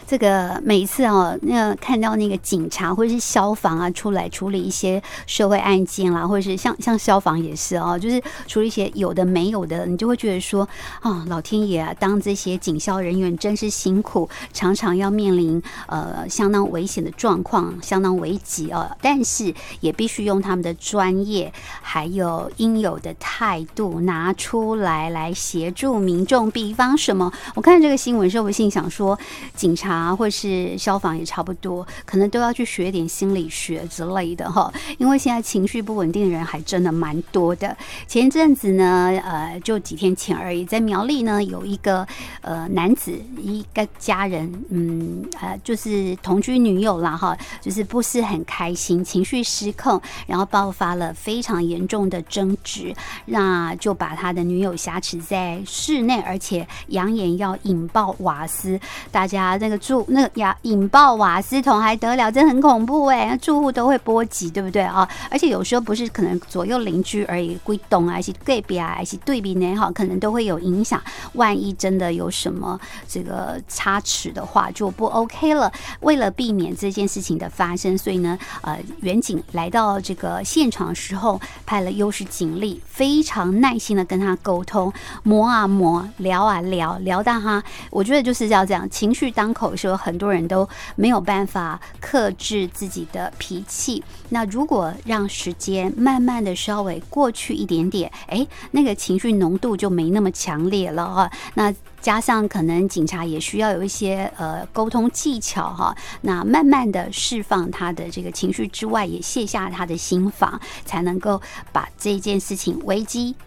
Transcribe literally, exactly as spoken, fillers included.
这个每一次哦，那看到那个警察或者是消防啊出来处理一些社会案件啦，或者是像像消防也是哦，就是处理一些有的没有的，你就会觉得说，哦，老天爷啊，当这些警消人员真是辛苦，常常要面临呃相当危险的状况，相当危急哦，但是也必须用他们的专业还有应有的态度拿出来来协助民众。比方什么，我看这个新闻时候，我心想说，警察或是消防也差不多，可能都要去学点心理学之类的哈，因为现在情绪不稳定的人还真的蛮多的。前一阵子呢，呃，就几天前而已，在苗栗呢有一个呃男子一个家人，嗯呃，就是同居女友啦哈，就是不是很开心，情绪失控，然后爆发了非常严重的争执，那就把他的女友挟持在室内，而且扬言要引爆瓦斯。大家那个住那个呀，引爆瓦斯桶还得了，真很恐怖哎、欸！住户都会波及，对不对啊？而且有时候不是可能左右邻居而已，归栋啊，还是隔壁啊，还是对比呢，哈，可能都会有影响。万一真的有什么这个差池的话，就不 OK 了。为了避免这件事情的发生，所以呢，呃，远警来到这个现场的时候，派了优势警力，非常耐心的跟他沟通，磨啊磨，聊啊聊，聊到他，我觉得就是要这样，情绪当口的时候，很多人都没有办法克制自己的脾气。那如果让时间慢慢的稍微过去一点点，哎，那个情绪浓度就没那么强烈了啊。那加上可能警察也需要有一些呃沟通技巧哈，那慢慢的释放他的这个情绪之外，也卸下他的心防，才能够把这件事情危机